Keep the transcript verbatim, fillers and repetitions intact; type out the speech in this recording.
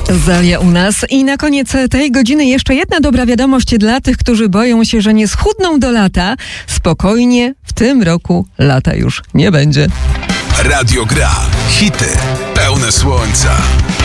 Zalia u nas. I na koniec tej godziny jeszcze jedna dobra wiadomość dla tych, którzy boją się, że nie schudną do lata. Spokojnie, w tym roku lata już nie będzie. Radio Gra. Hity pełne słońca.